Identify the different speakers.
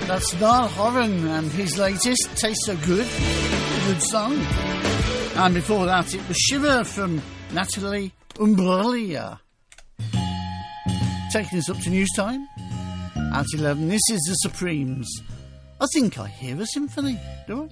Speaker 1: That's Niall Horan and his latest, Tastes So Good. Good song. And before that, it was Shiver from Natalie Imbruglia. Taking us up to news time at 11. This is The Supremes. I think I hear a symphony, do I?